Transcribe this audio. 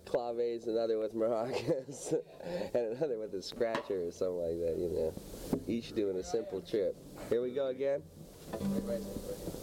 claves, another with maracas, and another with a scratcher or something like that, you know. Each doing a simple trip. Here we go again.